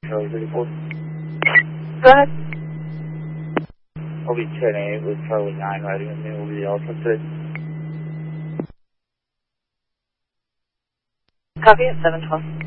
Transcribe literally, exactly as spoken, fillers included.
Charlie thirty-four. Go ahead. I'll be ten eight with Charlie nine riding in there over the elephant today. Copy at seven twelve.